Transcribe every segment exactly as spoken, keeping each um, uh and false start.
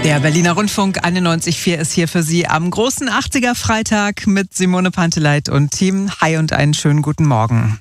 Der Berliner Rundfunk einundneunzig Komma vier ist hier für Sie am großen achtziger-Freitag mit Simone Panteleit und Team. Hi und einen schönen guten Morgen.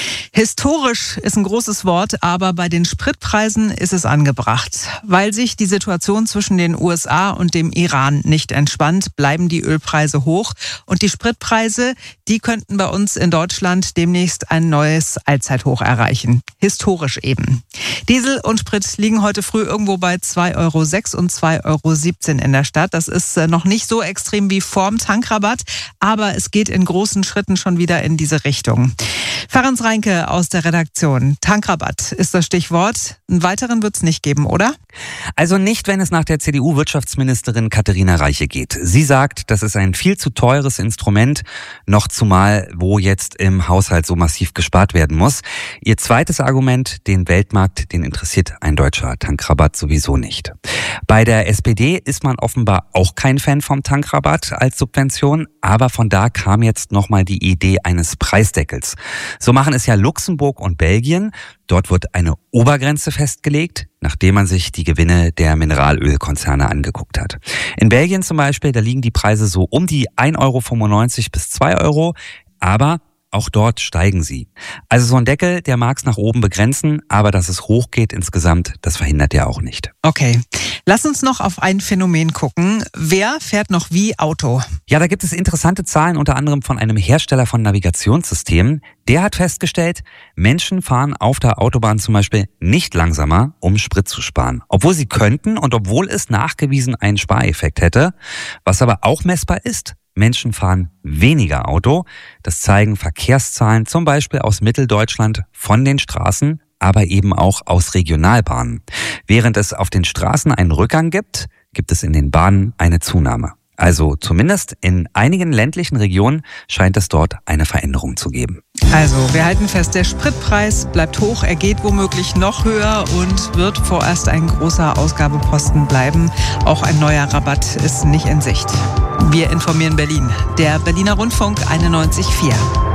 Historisch ist ein großes Wort, aber bei den Spritpreisen ist es angebracht. Weil sich die Situation zwischen den U S A und dem Iran nicht entspannt, bleiben die Ölpreise hoch. Und die Spritpreise, die könnten bei uns in Deutschland demnächst ein neues Allzeithoch erreichen. Historisch eben. Diesel und Sprit liegen heute früh irgendwo bei zwei Euro sechs und zwei Euro siebzehn in der Stadt. Das ist noch nicht so extrem wie vorm Tankrabatt, aber es geht in großen Schritten schon wieder in diese Richtung. Ferenc Reinke aus der Redaktion. Tankrabatt ist das Stichwort. Einen weiteren wird es nicht geben, oder? Also nicht, wenn es nach der C D U-Wirtschaftsministerin Katharina Reiche geht. Sie sagt, das ist ein viel zu teures Instrument, noch zumal, wo jetzt im Haushalt so massiv gespart werden muss. Ihr zweites Argument, den Weltmarkt, den interessiert ein deutscher Tankrabatt sowieso nicht. Bei der S P D ist man offenbar auch kein Fan vom Tankrabatt als Subvention, aber von da kam jetzt nochmal die Idee eines Preisdeckels. So machen es ja Luxemburg und Belgien. Dort wird eine Obergrenze festgelegt, nachdem man sich die Gewinne der Mineralölkonzerne angeguckt hat. In Belgien zum Beispiel, da liegen die Preise so um die ein Euro fünfundneunzig bis zwei Euro, aber auch dort steigen sie. Also so ein Deckel, der mag es nach oben begrenzen, aber dass es hochgeht insgesamt, das verhindert er auch nicht. Okay, lass uns noch auf ein Phänomen gucken. Wer fährt noch wie Auto? Ja, da gibt es interessante Zahlen, unter anderem von einem Hersteller von Navigationssystemen. Der hat festgestellt, Menschen fahren auf der Autobahn zum Beispiel nicht langsamer, um Sprit zu sparen. Obwohl sie könnten und obwohl es nachgewiesen einen Spareffekt hätte. Was aber auch messbar ist, Menschen fahren weniger Auto. Das zeigen Verkehrszahlen zum Beispiel aus Mitteldeutschland von den Straßen, aber eben auch aus Regionalbahnen. Während es auf den Straßen einen Rückgang gibt, gibt es in den Bahnen eine Zunahme. Also zumindest in einigen ländlichen Regionen scheint es dort eine Veränderung zu geben. Also wir halten fest, der Spritpreis bleibt hoch, er geht womöglich noch höher und wird vorerst ein großer Ausgabeposten bleiben. Auch ein neuer Rabatt ist nicht in Sicht. Wir informieren Berlin. Der Berliner Rundfunk einundneunzig Komma vier.